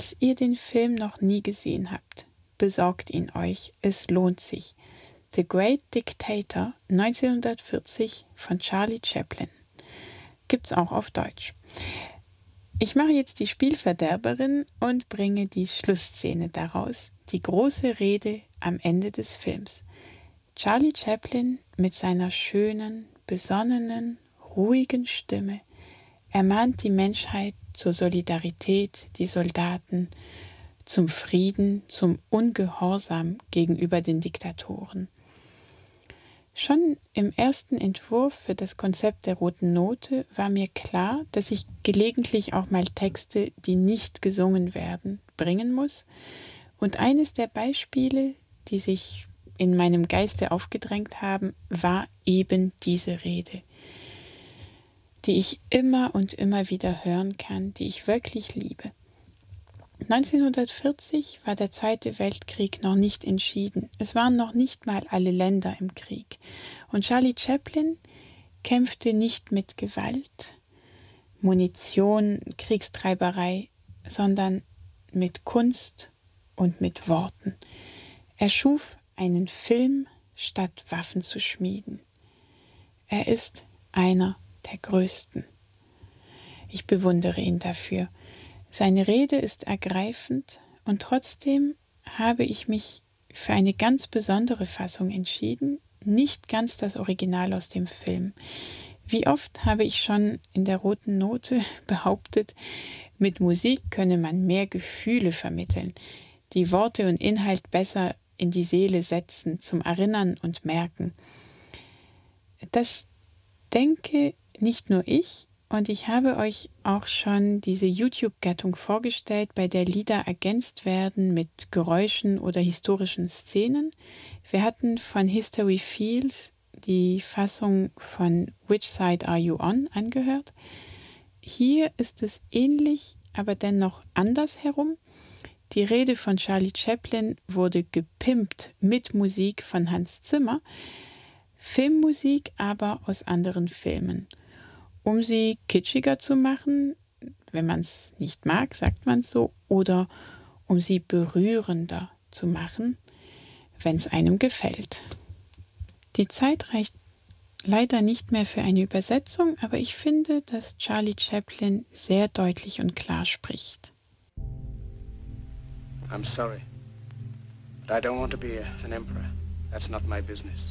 Falls ihr den Film noch nie gesehen habt, besorgt ihn euch, es lohnt sich. The Great Dictator 1940 von Charlie Chaplin. Gibt's auch auf Deutsch. Ich mache jetzt die Spielverderberin und bringe die Schlussszene daraus, die große Rede am Ende des Films. Charlie Chaplin mit seiner schönen, besonnenen, ruhigen Stimme ermahnt die Menschheit zur Solidarität, die Soldaten, zum Frieden, zum Ungehorsam gegenüber den Diktatoren. Schon im ersten Entwurf für das Konzept der Roten Note war mir klar, dass ich gelegentlich auch mal Texte, die nicht gesungen werden, bringen muss. Und eines der Beispiele, die sich in meinem Geiste aufgedrängt haben, war eben diese Rede, die ich immer und immer wieder hören kann, die ich wirklich liebe. 1940 war der Zweite Weltkrieg noch nicht entschieden. Es waren noch nicht mal alle Länder im Krieg. Und Charlie Chaplin kämpfte nicht mit Gewalt, Munition, Kriegstreiberei, sondern mit Kunst und mit Worten. Er schuf einen Film, statt Waffen zu schmieden. Er ist einer der Größten. Ich bewundere ihn dafür. Seine Rede ist ergreifend und trotzdem habe ich mich für eine ganz besondere Fassung entschieden, nicht ganz das Original aus dem Film. Wie oft habe ich schon in der Roten Note behauptet, mit Musik könne man mehr Gefühle vermitteln, die Worte und Inhalt besser in die Seele setzen, zum Erinnern und Merken. Das denke nicht nur ich, und ich habe euch auch schon diese YouTube-Gattung vorgestellt, bei der Lieder ergänzt werden mit Geräuschen oder historischen Szenen. Wir hatten von History Feels die Fassung von Which Side Are You On angehört. Hier ist es ähnlich, aber dennoch anders herum. Die Rede von Charlie Chaplin wurde gepimpt mit Musik von Hans Zimmer, Filmmusik aber aus anderen Filmen. Um sie kitschiger zu machen, wenn man es nicht mag, sagt man es so, oder um sie berührender zu machen, wenn es einem gefällt. Die Zeit reicht leider nicht mehr für eine Übersetzung, aber ich finde, dass Charlie Chaplin sehr deutlich und klar spricht. I'm sorry, but I don't want to be an emperor. That's not my business.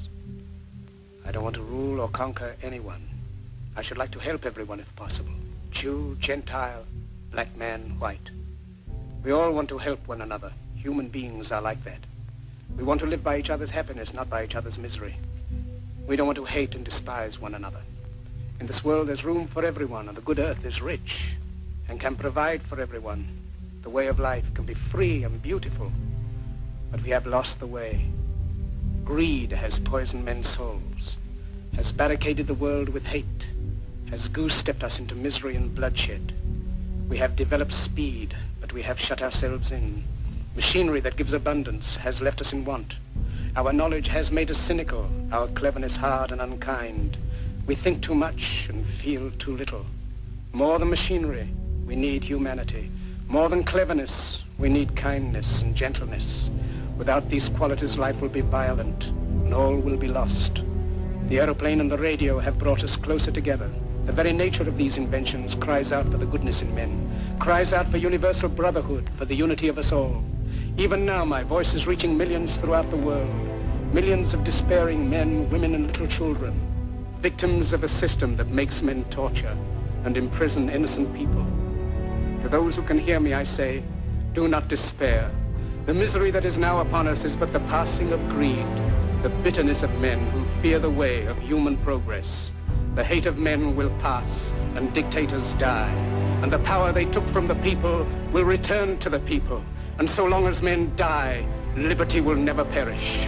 I don't want to rule or conquer anyone. I should like to help everyone if possible. Jew, Gentile, black man, white. We all want to help one another. Human beings are like that. We want to live by each other's happiness, not by each other's misery. We don't want to hate and despise one another. In this world there's room for everyone, and the good earth is rich and can provide for everyone. The way of life can be free and beautiful, but we have lost the way. Greed has poisoned men's souls, has barricaded the world with hate, has goose-stepped us into misery and bloodshed. We have developed speed, but we have shut ourselves in. Machinery that gives abundance has left us in want. Our knowledge has made us cynical, our cleverness hard and unkind. We think too much and feel too little. More than machinery, we need humanity. More than cleverness, we need kindness and gentleness. Without these qualities, life will be violent, and all will be lost. The aeroplane and the radio have brought us closer together. The very nature of these inventions cries out for the goodness in men, cries out for universal brotherhood, for the unity of us all. Even now, my voice is reaching millions throughout the world, millions of despairing men, women, and little children, victims of a system that makes men torture and imprison innocent people. To those who can hear me, I say, do not despair. The misery that is now upon us is but the passing of greed, the bitterness of men who fear the way of human progress. The hate of men will pass, and dictators die, and the power they took from the people will return to the people. And so long as men die, liberty will never perish.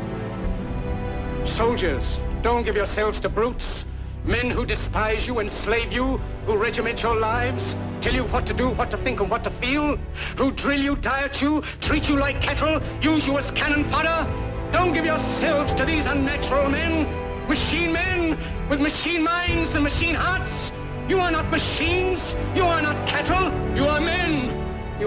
Soldiers, don't give yourselves to brutes. Men who despise you, enslave you, who regiment your lives, tell you what to do, what to think, and what to feel, who drill you, diet you, treat you like cattle, use you as cannon fodder. Don't give yourselves to these unnatural men, machine men with machine minds and machine hearts. You are not machines, you are not cattle, you are men.